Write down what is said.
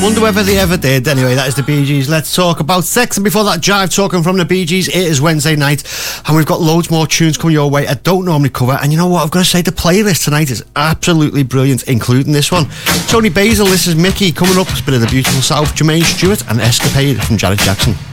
Wonder whether they ever did. Anyway, that is the Bee Gees. Let's talk about sex. And before that, Jive talking from the Bee Gees. It is Wednesday night, and we've got loads more tunes coming your way I don't normally cover. And you know what? I've got to say, the playlist tonight is absolutely brilliant, including this one. Tony Basil, this is Mickey. Coming up, it's been in the beautiful South. Jermaine Stewart and Escapade from Janet Jackson.